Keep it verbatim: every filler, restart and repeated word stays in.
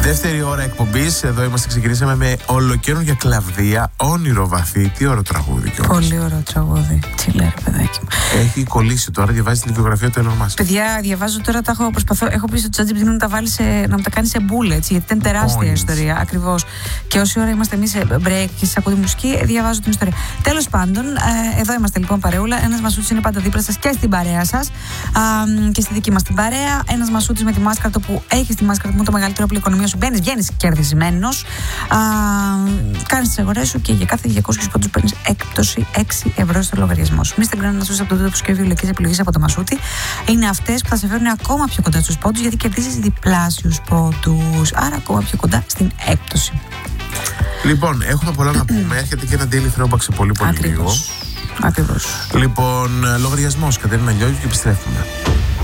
Δεύτερη ώρα εκπομπής. Εδώ είμαστε, ξεκινήσαμε με ολοκαίρια Κλαβδία, όνειρο βαθύ. Τι ωραίο τραγούδι κιόλας. Πολύ ωραίο τραγούδι. Τι λέει, ρε παιδάκι μου. Έχει κολλήσει τώρα, διαβάζει την βιογραφία του Elon Musk. Παιδιά, διαβάζω τώρα, τα έχω, προσπαθώ, έχω πει στο ChatGPT να, τα βάλει σε, να μου τα κάνει σε μπούλε, έτσι, γιατί ήταν τεράστια Points. ιστορία. Ακριβώς. Και όση ώρα είμαστε εμείς σε break και σας ακούω τη μουσική, διαβάζω την ιστορία. Τέλος πάντων, ε, εδώ είμαστε λοιπόν παρεούλα. Ένας Μασούτης είναι πάντα δίπλα σας και στην παρέα σας και στη δική μας την παρέα. Ένας Μασούτης με τη μάσκα του που έχει τη μάσκα του, το μεγαλύτερο πλοίο οικονομία σου. Μπαίνεις, βγαίνεις κερδισμένος. Κάνεις τις αγορές σου και για κάθε διακόσιους πόντους παίρνεις έκπτωση έξι ευρώ στο λογαριασμό σου. Μη στεγκράνει να σου από το τόπο και βιολογικές επιλογές από το Μασούτη. Είναι αυτές που θα σε φέρουν ακόμα πιο κοντά στους πόντους, γιατί κερδίζεις διπλάσιους πόντους. Άρα ακόμα πιο κοντά στην έκπτωση. Λοιπόν, έχουμε πολλά να πούμε. Έρχεται και ένα daily throwback σε πολύ πολύ λίγο. Ακριβώς. Λοιπόν, λογαριασμός Κατερίνα Λιώγιου και επιστρέφουμε.